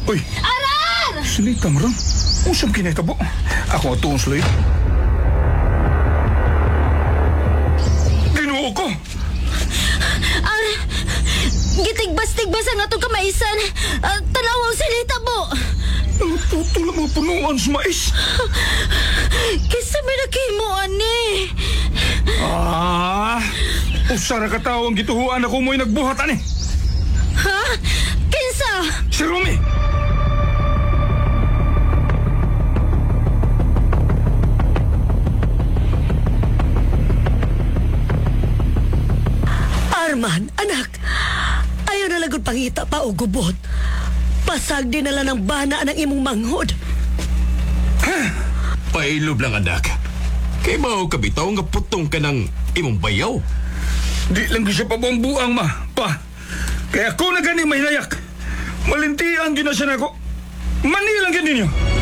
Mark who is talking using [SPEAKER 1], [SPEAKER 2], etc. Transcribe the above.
[SPEAKER 1] Uy,
[SPEAKER 2] Arar!
[SPEAKER 1] silita mo ron. Usap kinahitabo. Ako ang tuong slay. Ginoo ko.
[SPEAKER 2] Gitigbas-tigbas ang atong kamaisan. Tanawang silita mo.
[SPEAKER 1] Naputol ang mga punuan sa mais.
[SPEAKER 2] Kisa may nakimo, ani.
[SPEAKER 1] Usara ka tao ang gituhuan ako mo'y nagbuhat, ani.
[SPEAKER 2] Ha? Kinsa?
[SPEAKER 1] Si Rumi.
[SPEAKER 3] Arman, anak, ayaw na lagod pangita pa o gubot. Pasag din nala ng bana ng imong manghod.
[SPEAKER 4] Pailob lang, anak. Kay mao kabitaw nga putong ka ng imong bayaw.
[SPEAKER 1] Di lang siya pabambuang, ma. Pa. Kaya ako na gani may layak. Malintian gina siya na ako. Manilang gani niyo.